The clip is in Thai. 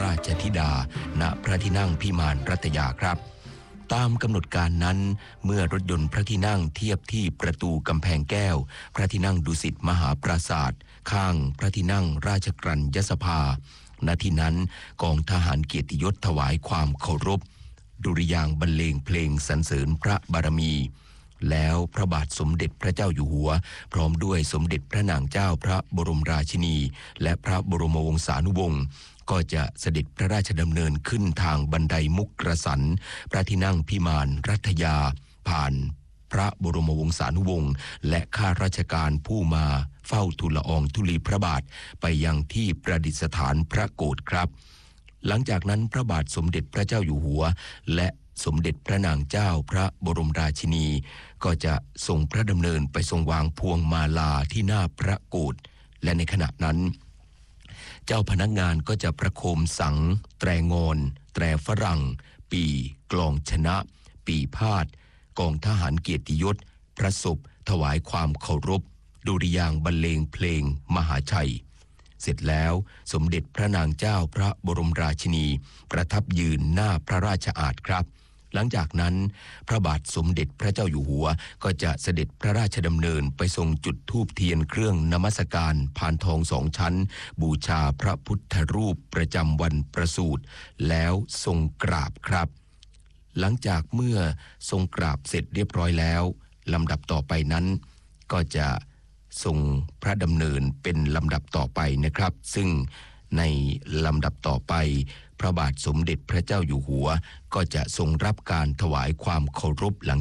ราชธิดาณพระที่นั่งพิมานรัตยาครับตามกำหนดการนั้นเมื่อรถยนต์พระที่นั่งเทียบที่ประตูกำแพงแก้วพระที่นั่งดุสิตมหาปราสาทข้างพระที่นั่งราชกรัญยสภาณที่นั้นกองทหารเกียรติยศถวายความเคารพดุริยางค์บรรเลงเพลงสรรเสริญพระบารมีแล้วพระบาทสมเด็จพระเจ้าอยู่หัวพร้อมด้วยสมเด็จพระนางเจ้าพระบรมราชินีและพระบรมวงศานุวงศ์ก็จะเสด็จพระราชดำเนินขึ้นทางบันไดมุกกระสันพระที่นั่งพิมานรัตยาผ่านพระบรมวงศานุวงศ์และข้าราชการผู้มาเฝ้าทูลละอองธุลีพระบาทไปยังที่ประดิษฐานพระโกฐครับหลังจากนั้นพระบาทสมเด็จพระเจ้าอยู่หัวและสมเด็จพระนางเจ้าพระบรมราชินีก็จะทรงพระดำเนินไปทรงวางพวงมาลาที่หน้าพระโกฐและในขณะนั้นเจ้าพนักงานก็จะประโคมสังแตรงอนแตรฝรั่งปีกลองชนะปีพาดกองทหารเกียรติยศพระศพถวายความเคารพดุริยางค์บรรเลงเพลงมหาชัยเสร็จแล้วสมเด็จพระนางเจ้าพระบรมราชินีประทับยืนหน้าพระราชอาณครับหลังจากนั้นพระบาทสมเด็จพระเจ้าอยู่หัวก็จะเสด็จพระราชดำเนินไปทรงจุดธูปเทียนเครื่องนมัสการพานทอง2 ชั้นบูชาพระพุทธรูปประจำวันประสูติแล้วทรงกราบครับหลังจากเมื่อทรงกราบเสร็จเรียบร้อยแล้วลำดับต่อไปนั้นก็จะทรงพระดำเนินเป็นลำดับต่อไปนะครับซึ่งในลำดับต่อไปพระบาทสมเด็จพระเจ้าอยู่หัวก็จะทรงรับการถวายความเคารพหลัง